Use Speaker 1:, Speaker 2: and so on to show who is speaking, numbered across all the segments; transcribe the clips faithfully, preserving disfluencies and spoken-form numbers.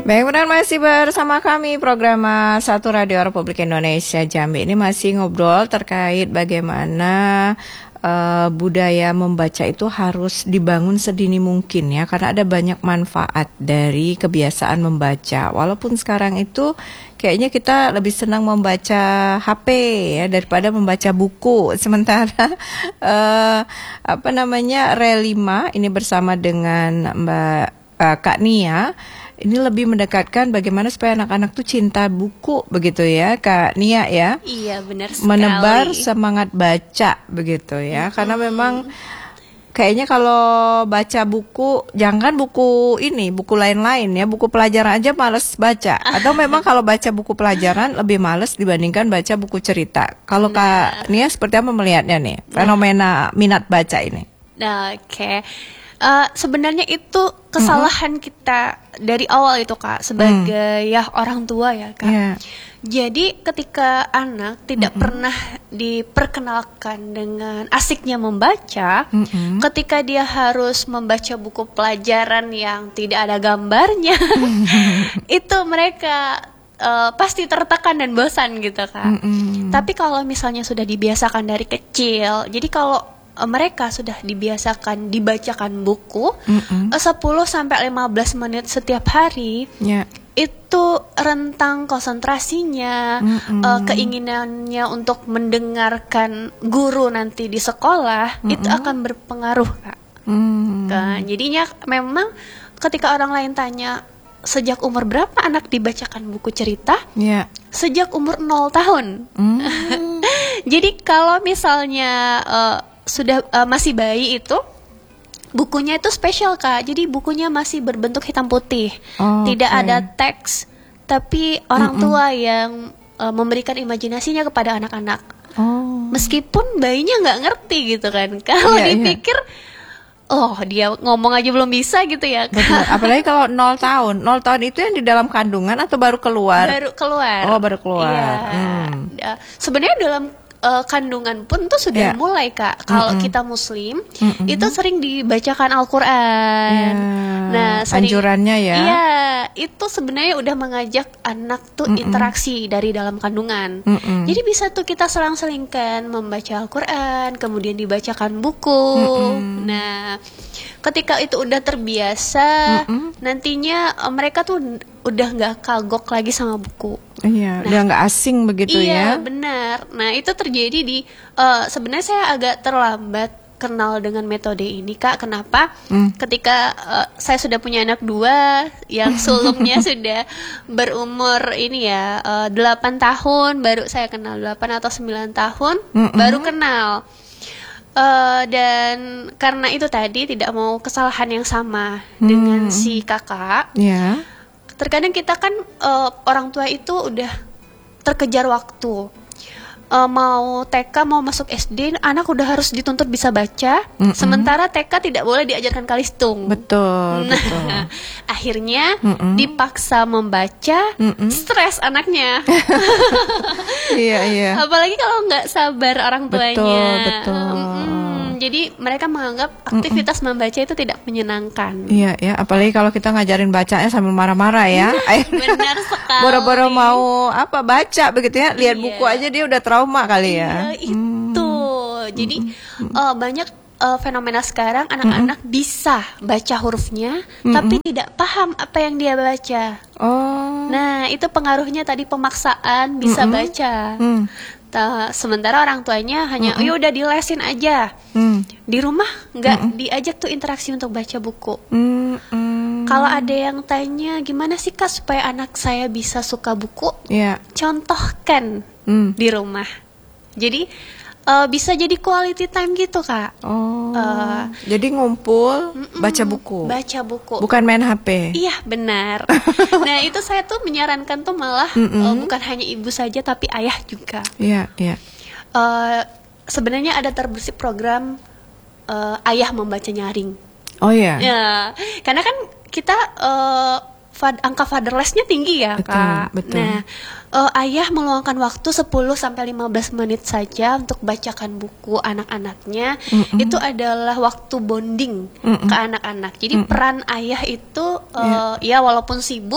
Speaker 1: Baik, benar masih bersama kami program Satu Radio Republik Indonesia Jambi. Ini masih ngobrol terkait bagaimana uh, budaya membaca itu harus dibangun sedini mungkin ya, karena ada banyak manfaat dari kebiasaan membaca. Walaupun sekarang itu kayaknya kita lebih senang membaca H P ya daripada membaca buku. Sementara uh, apa namanya Relima ini bersama dengan Mbak uh, Kak Nia ini lebih mendekatkan bagaimana supaya anak-anak tuh cinta buku begitu ya Kak Nia ya.
Speaker 2: Iya benar sekali.
Speaker 1: Menebar semangat baca begitu ya. Hmm. Karena memang kayaknya kalau baca buku, jangan buku ini, buku lain-lain ya, buku pelajaran aja males baca. Atau memang kalau baca buku pelajaran lebih males dibandingkan baca buku cerita. Kalau nah. Kak Nia seperti apa melihatnya nih fenomena nah. minat baca ini?
Speaker 2: Nah, oke. Okay. Uh, sebenarnya itu kesalahan mm-hmm. kita dari awal itu Kak sebagai mm. ya orang tua ya Kak. Yeah. Jadi ketika anak tidak mm-hmm. pernah diperkenalkan dengan asiknya membaca, mm-hmm. ketika dia harus membaca buku pelajaran yang tidak ada gambarnya, itu mereka uh, pasti tertekan dan bosan gitu Kak. Mm-hmm. Tapi kalau misalnya sudah dibiasakan dari kecil, jadi kalau mereka sudah dibiasakan dibacakan buku mm-hmm. sepuluh sampai lima belas menit setiap hari, yeah. itu rentang konsentrasinya, mm-hmm. uh, keinginannya untuk mendengarkan guru nanti di sekolah, mm-hmm. itu akan berpengaruh Kak. Mm-hmm. Kan, jadinya memang ketika orang lain tanya sejak umur berapa anak dibacakan buku cerita, yeah. sejak umur nol tahun. Mm-hmm. Jadi kalau misalnya uh, sudah uh, masih bayi itu bukunya itu spesial Kak. Jadi bukunya masih berbentuk hitam putih. Oh, tidak okay. ada teks, tapi orang Mm-mm. tua yang uh, memberikan imajinasinya kepada anak-anak. Oh. Meskipun bayinya nggak ngerti gitu kan. Kalau yeah, dipikir yeah. oh dia ngomong aja belum bisa gitu ya Kak.
Speaker 1: Betul. Apalagi kalau nol tahun. nol tahun itu yang di dalam kandungan atau baru keluar?
Speaker 2: Baru keluar.
Speaker 1: Oh, baru keluar.
Speaker 2: Iya. Hmm. Sebenarnya dalam Uh, kandungan pun tuh sudah yeah. mulai Kak. Kalau mm-hmm. kita Muslim mm-hmm. itu sering dibacakan Al-Quran. Yeah.
Speaker 1: Nah, sering, anjurannya ya.
Speaker 2: Iya, itu sebenarnya udah mengajak anak tuh mm-hmm. interaksi dari dalam kandungan. Mm-hmm. Jadi bisa tuh kita selang-selingkan membaca Al-Quran, kemudian dibacakan buku. Mm-hmm. Nah, ketika itu udah terbiasa, mm-hmm. nantinya uh, mereka tuh udah nggak kagok lagi sama buku.
Speaker 1: Iya, nah, udah nggak asing begitu
Speaker 2: iya,
Speaker 1: ya.
Speaker 2: Iya benar. Nah itu terjadi di uh, sebenarnya saya agak terlambat kenal dengan metode ini Kak. Kenapa? Mm. Ketika uh, saya sudah punya anak dua yang sulungnya sudah berumur ini ya uh, delapan tahun, baru saya kenal delapan atau sembilan tahun, mm-hmm. baru kenal. Uh, dan karena itu tadi tidak mau kesalahan yang sama mm. dengan si kakak.
Speaker 1: Yeah.
Speaker 2: Terkadang kita kan uh, orang tua itu udah terkejar waktu, uh, mau T K mau masuk S D anak udah harus dituntut bisa baca, mm-mm. sementara T K tidak boleh diajarkan kalistung.
Speaker 1: Betul.
Speaker 2: Nah,
Speaker 1: betul.
Speaker 2: Akhirnya
Speaker 1: mm-mm.
Speaker 2: dipaksa membaca, mm-mm. stres anaknya.
Speaker 1: Iya iya.
Speaker 2: Apalagi kalau nggak sabar orang tuanya.
Speaker 1: Betul betul.
Speaker 2: Mm-mm. Jadi mereka menganggap aktivitas Mm-mm. membaca itu tidak menyenangkan.
Speaker 1: Iya ya, apalagi kalau kita ngajarin bacanya sambil marah-marah ya.
Speaker 2: Benar sekali.
Speaker 1: Boro-boro mau apa baca begitu ya, lihat
Speaker 2: iya.
Speaker 1: buku aja dia udah trauma kali ya.
Speaker 2: Iya itu. Hmm. Jadi uh, banyak uh, fenomena sekarang anak-anak Mm-mm. bisa baca hurufnya, Mm-mm. tapi tidak paham apa yang dia baca.
Speaker 1: Oh.
Speaker 2: Nah itu pengaruhnya tadi pemaksaan bisa Mm-mm. baca. Mm. Uh, sementara orang tuanya hanya mm-hmm. oh ya udah dilesin aja mm. di rumah nggak mm-hmm. diajak tuh interaksi untuk baca buku. Mm-hmm. Kalau ada yang tanya gimana sih Kak supaya anak saya bisa suka buku, yeah. contohkan mm. di rumah. Jadi uh, bisa jadi quality time gitu Kak.
Speaker 1: Oh. Uh, jadi ngumpul mm-mm, baca buku.
Speaker 2: Baca buku.
Speaker 1: Bukan main H P.
Speaker 2: Iya benar. Nah itu saya tuh menyarankan tuh malah uh, bukan hanya ibu saja tapi ayah juga.
Speaker 1: Iya iya.
Speaker 2: Uh, sebenarnya ada terbersih program uh, ayah membaca nyaring.
Speaker 1: Oh iya.
Speaker 2: Ya karena kan kita uh, Fad, angka fatherless-nya tinggi ya
Speaker 1: betul,
Speaker 2: Kak.
Speaker 1: Betul.
Speaker 2: Nah, uh, ayah meluangkan waktu sepuluh sampai lima belas menit saja untuk bacakan buku anak-anaknya. Mm-mm. Itu adalah waktu bonding Mm-mm. ke anak-anak. Jadi Mm-mm. peran ayah itu uh, yeah. ya walaupun sibuk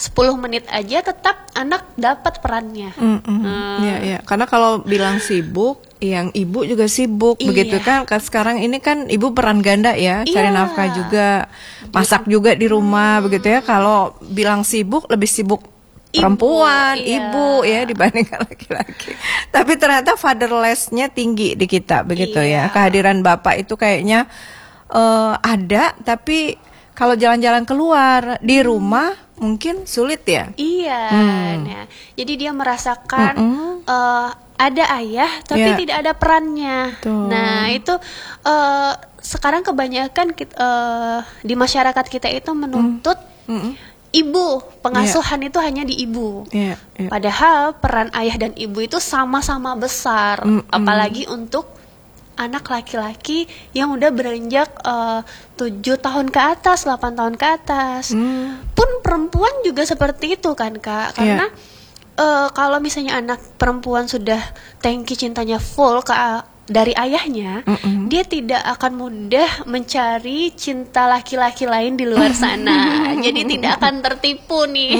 Speaker 2: sepuluh menit aja tetap anak dapat perannya.
Speaker 1: Mm -mm. Hmm. Ya, ya. Karena kalau bilang sibuk, yang ibu juga sibuk,
Speaker 2: iya.
Speaker 1: begitu kan? Sekarang ini kan ibu peran ganda ya,
Speaker 2: Iya.
Speaker 1: cari nafkah juga, masak juga di rumah, hmm. begitu ya. Kalau bilang sibuk, lebih sibuk perempuan, ibu, iya. ibu ya dibandingkan laki-laki. Tapi ternyata fatherless-nya tinggi di kita, begitu iya. ya. Kehadiran bapak itu kayaknya uh, ada, tapi kalau jalan-jalan keluar di rumah mungkin sulit ya.
Speaker 2: Iya. Hmm. Nah, jadi dia merasakan mm -mm. Uh, ada ayah, tapi yeah. tidak ada perannya. Tuh. Nah itu uh, sekarang kebanyakan kita, uh, di masyarakat kita itu menuntut mm. Mm -mm. ibu, pengasuhan yeah. itu hanya di ibu. Yeah, yeah. Padahal peran ayah dan ibu itu sama-sama besar, mm -mm. apalagi untuk anak laki-laki yang udah beranjak uh, tujuh tahun ke atas, delapan tahun ke atas. Mm. Pun perempuan juga seperti itu kan Kak, karena yeah. uh, kalau misalnya anak perempuan sudah tangki cintanya full ke dari ayahnya, mm-mm. dia tidak akan mudah mencari cinta laki-laki lain di luar sana. Jadi tidak akan tertipu nih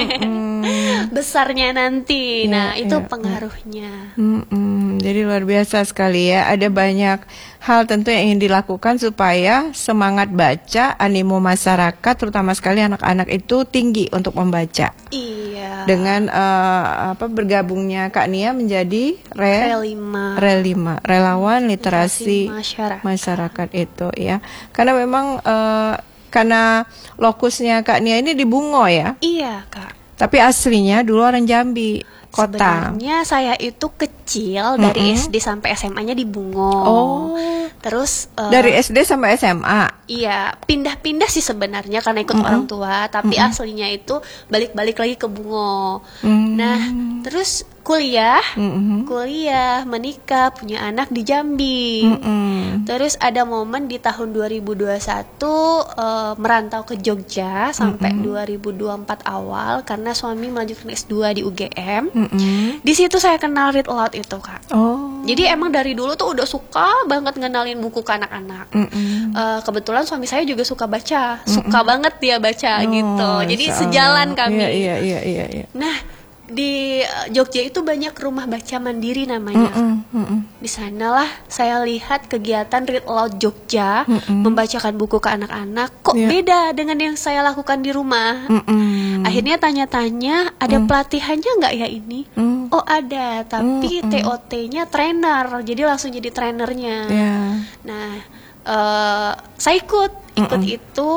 Speaker 2: besarnya nanti. Ya, nah itu ya, pengaruhnya.
Speaker 1: Mm-mm. Jadi luar biasa sekali ya. Ada banyak hal tentu yang ingin dilakukan supaya semangat baca, animo masyarakat, terutama sekali anak-anak itu tinggi untuk membaca.
Speaker 2: Iya.
Speaker 1: Dengan uh, apa bergabungnya Kak Nia menjadi re
Speaker 2: Relima.
Speaker 1: Relima, relawan literasi,
Speaker 2: literasi masyarakat.
Speaker 1: masyarakat itu ya. Karena memang uh, karena lokusnya Kak Nia ini di Bungo ya.
Speaker 2: Iya Kak.
Speaker 1: Tapi aslinya dulu orang Jambi, kota.
Speaker 2: Sebenarnya saya itu kecil dari mm-hmm. S D sampai S M A-nya di Bungo.
Speaker 1: Oh.
Speaker 2: Terus uh,
Speaker 1: dari S D sampai S M A.
Speaker 2: Iya, pindah-pindah sih sebenarnya karena ikut mm-hmm. orang tua, tapi mm-hmm. aslinya itu balik-balik lagi ke Bungo. Mm-hmm. Nah, terus kuliah, mm-hmm. kuliah, menikah, punya anak di Jambi. Mm-hmm. Terus ada momen di tahun dua ribu dua puluh satu uh, merantau ke Jogja sampai mm-hmm. dua ribu dua puluh empat awal karena suami melanjutkan S dua di U G M. Mm-hmm. Di situ saya kenal read aloud itu Kak. Oh. Jadi emang dari dulu tuh udah suka banget ngenalin buku ke anak-anak. Mm-hmm. uh, kebetulan suami saya juga suka baca, mm-hmm. suka banget dia baca oh, gitu. Jadi sejalan kami.
Speaker 1: Iya, iya, iya, iya, iya.
Speaker 2: Nah. Di Jogja itu banyak rumah baca mandiri namanya. Mm-mm, mm-mm. Di sanalah saya lihat kegiatan Read Aloud Jogja, mm-mm. membacakan buku ke anak-anak. Kok yeah. beda dengan yang saya lakukan di rumah? Mm-mm. Akhirnya tanya-tanya, ada mm. pelatihannya nggak ya ini? Mm. Oh ada, tapi mm-mm. T O T-nya trainer, jadi langsung jadi trainernya. Yeah. Nah, uh, saya ikut, ikut mm-mm. itu.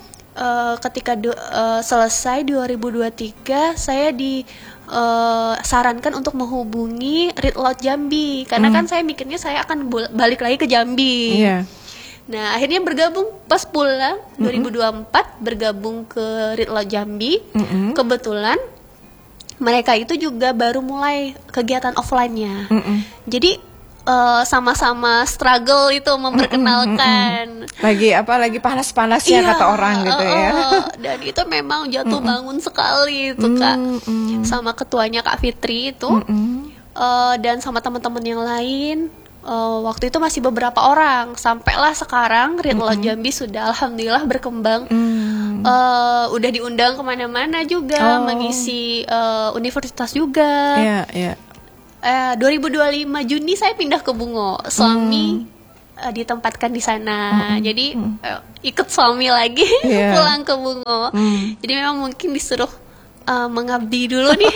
Speaker 2: Uh, ketika du- uh, selesai dua ribu dua puluh tiga saya disarankan uh, untuk menghubungi Read Aloud Jambi karena mm. kan saya mikirnya saya akan bol- balik lagi ke Jambi. Yeah. Nah akhirnya bergabung pas pulang mm-hmm. dua ribu dua puluh empat bergabung ke Read Aloud Jambi. Mm-hmm. Kebetulan mereka itu juga baru mulai kegiatan offline-nya. Mm-hmm. Jadi Uh, sama-sama struggle itu memperkenalkan.
Speaker 1: Lagi apa? Lagi panas-panasnya iya, kata orang gitu uh, ya.
Speaker 2: Uh, dan itu memang jatuh bangun sekali itu Kak. Sama ketuanya Kak Fitri itu. Uh, dan sama teman-teman yang lain. Uh, waktu itu masih beberapa orang. Sampailah sekarang Read Aloud Jambi sudah alhamdulillah berkembang. Mm. Uh, udah diundang kemana-mana juga, oh. mengisi uh, universitas juga.
Speaker 1: Iya, yeah, iya. Yeah.
Speaker 2: Uh, dua ribu dua puluh lima Juni saya pindah ke Bungo. Suami hmm. uh, ditempatkan di sana. Hmm. Jadi uh, ikut suami lagi yeah. pulang ke Bungo. Hmm. Jadi memang mungkin disuruh uh, mengabdi dulu nih.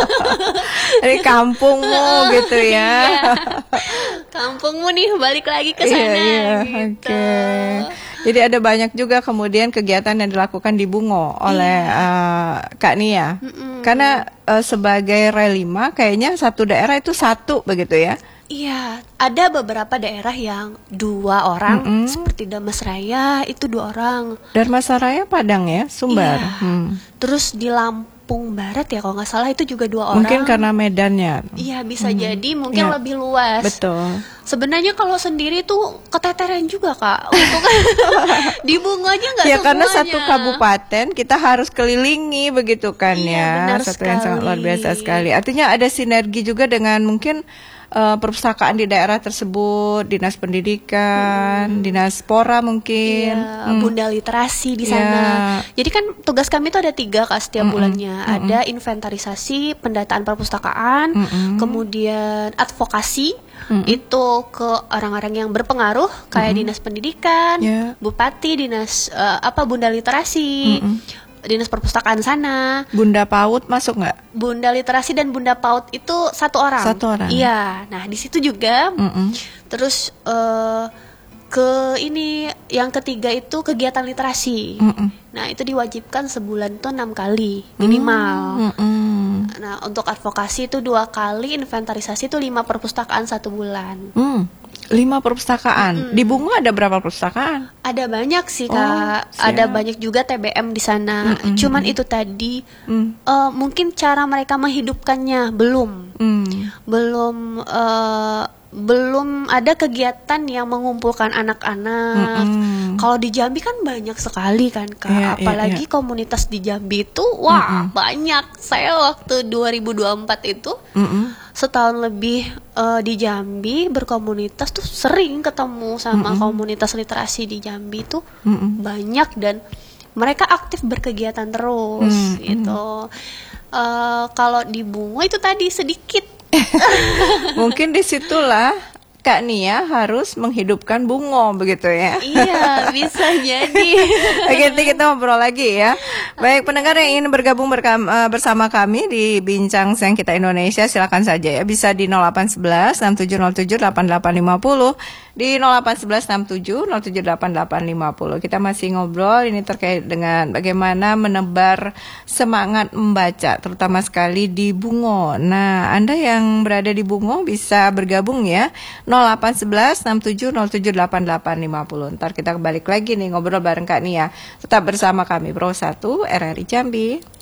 Speaker 1: Dari kampungmu gitu ya.
Speaker 2: Iya. Kampungmu nih balik lagi ke sana yeah, yeah. gitu.
Speaker 1: Okay. Jadi ada banyak juga kemudian kegiatan yang dilakukan di Bungo oleh yeah. uh, Kak Nia. Mm-mm. Karena uh, sebagai Relima kayaknya satu daerah itu satu begitu ya?
Speaker 2: Iya, ada beberapa daerah yang dua orang, mm-hmm. seperti Dharmasraya itu dua orang.
Speaker 1: Dharmasraya Padang ya, Sumbar.
Speaker 2: Iya.
Speaker 1: Hmm.
Speaker 2: Terus di Lampung Barat ya kalau nggak salah itu juga dua orang.
Speaker 1: Mungkin karena medannya.
Speaker 2: Iya bisa hmm. jadi, mungkin ya. Lebih luas.
Speaker 1: Betul.
Speaker 2: Sebenarnya kalau sendiri tuh keteteran juga Kak. Untuk di Bungo aja nggak
Speaker 1: ya,
Speaker 2: semuanya.
Speaker 1: Karena satu kabupaten kita harus kelilingi begitu kan
Speaker 2: iya,
Speaker 1: ya. Satu sekali. Yang sangat luar biasa sekali. Artinya ada sinergi juga dengan mungkin uh, perpustakaan di daerah tersebut, dinas pendidikan, hmm. dinas pora mungkin,
Speaker 2: iya, hmm. bunda literasi di sana. Yeah. Jadi kan tugas kami itu ada tiga Kak setiap mm-mm. bulannya. Mm-mm. Ada inventarisasi, pendataan perpustakaan, mm-mm. kemudian advokasi. Mm-hmm. Itu ke orang-orang yang berpengaruh kayak mm-hmm. dinas pendidikan, yeah. bupati, dinas uh, apa bunda literasi, mm-hmm. dinas perpustakaan sana.
Speaker 1: Bunda PAUD masuk nggak?
Speaker 2: Bunda literasi dan bunda PAUD itu satu orang.
Speaker 1: Satu orang.
Speaker 2: Iya. Nah di situ juga. Mm-hmm. Terus uh, ke ini yang ketiga itu kegiatan literasi. Mm-mm. Nah itu diwajibkan sebulan tuh enam kali minimal. Mm-mm. Nah untuk advokasi itu dua kali, inventarisasi itu lima perpustakaan satu bulan. Mm.
Speaker 1: Lima perpustakaan. Mm-mm. Di Bungo ada berapa perpustakaan?
Speaker 2: Ada banyak sih Kak. Oh, ada banyak juga T B M di sana. Mm-mm. Cuman itu tadi mm. uh, mungkin cara mereka menghidupkannya belum, mm. belum. Uh, belum ada kegiatan yang mengumpulkan anak-anak. Mm-hmm. Kalau di Jambi kan banyak sekali kan Kak, yeah, apalagi yeah, yeah. komunitas di Jambi itu wah mm-hmm. banyak. Saya waktu dua ribu dua puluh empat itu mm-hmm. setahun lebih uh, di Jambi berkomunitas tuh sering ketemu sama mm-hmm. komunitas literasi di Jambi tuh mm-hmm. banyak dan mereka aktif berkegiatan terus mm-hmm. gitu. Uh, kalau di Bungo itu tadi sedikit.
Speaker 1: Mungkin disitulah Kak Nia harus menghidupkan Bungo begitu ya.
Speaker 2: Iya, bisa jadi.
Speaker 1: Oke, nanti kita ngobrol lagi ya. Baik, pendengar yang ingin bergabung berkam, uh, bersama kami di Bincang Siang Kita Indonesia, silakan saja ya. Bisa di nol delapan satu satu enam tujuh nol tujuh delapan delapan lima nol, di nol delapan satu satu enam tujuh nol tujuh delapan delapan lima nol. Kita masih ngobrol ini terkait dengan bagaimana menebar semangat membaca, terutama sekali di Bungo. Nah, Anda yang berada di Bungo bisa bergabung ya. nol delapan satu satu enam tujuh nol tujuh delapan delapan lima nol. Ntar kita balik lagi nih ngobrol bareng Kak Nia. Tetap bersama kami Pro satu R R I Jambi.